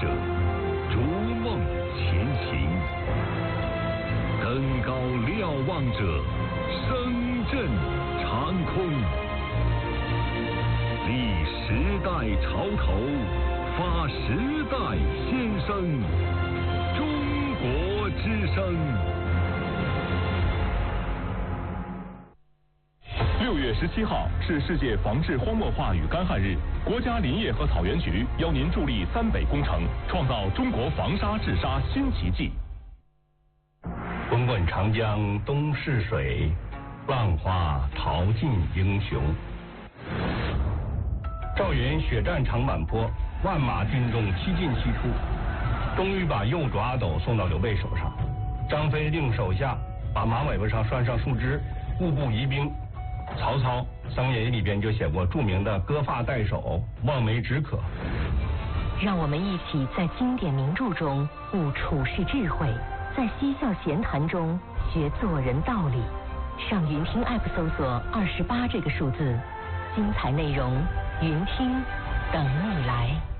者，逐梦前行；登高瞭望者，声震长空。立时代潮头，发时代先声。中国之声。6月17号是世界防治荒漠化与干旱日，国家林业和草原局邀您助力三北工程，创造中国防沙治沙新奇迹。滚滚长江东逝水，浪花淘尽英雄。赵云血战长坂坡，万马军中七进七出，终于把右爪阿斗送到刘备手上。张飞令手下把马尾巴上拴上树枝，步步疑兵。曹操《三国演义》里边就写过著名的割发代首，望梅止渴。 让我们一起在经典名著中悟处世智慧，在嬉笑闲谈中学做人道理。上云听 App 搜索28这个数字，精彩内容云听等你来。